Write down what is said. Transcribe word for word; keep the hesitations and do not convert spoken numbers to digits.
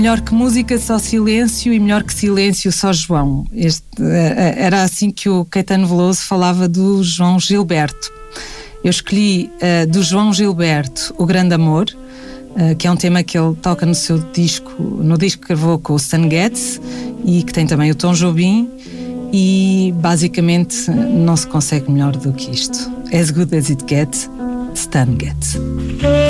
melhor que música, só silêncio, e melhor que silêncio, só João. Este, era assim que o Caetano Veloso falava do João Gilberto. Eu escolhi uh, do João Gilberto O Grande Amor, uh, que é um tema que ele toca no seu disco, no disco que gravou com o Stan Getz, e que tem também o Tom Jobim, e basicamente não se consegue melhor do que isto. As Good As It Gets, Stan Getz.